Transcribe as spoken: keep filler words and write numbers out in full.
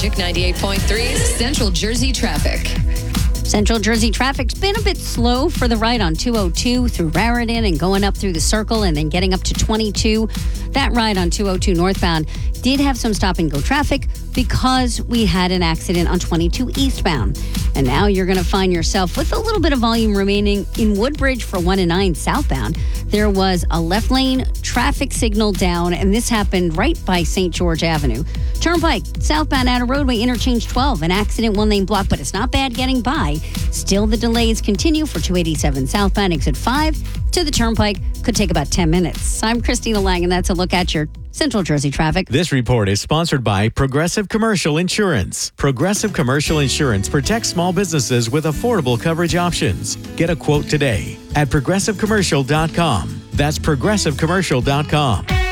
Magic ninety-eight point three's Central Jersey traffic. Central Jersey traffic's been a bit slow for the ride on two oh two through Raritan and going up through the Circle and then getting up to twenty-two. That ride on two oh two northbound did have some stop and go traffic because we had an accident on twenty-two eastbound. And now you're going to find yourself with a little bit of volume remaining in Woodbridge for one and nine southbound. There was a left lane traffic signal down, and this happened right by Saint George Avenue. Turnpike, southbound Outer Roadway, interchange twelve, an accident, one lane block, but it's not bad getting by. Still, the delays continue for two eighty-seven southbound, exit five to the Turnpike. Could take about ten minutes. I'm Christina Lang, and that's a look at your Central Jersey traffic. This report is sponsored by Progressive Commercial Insurance. Progressive Commercial Insurance protects small businesses with affordable coverage options. Get a quote today at progressive commercial dot com. That's progressive commercial dot com.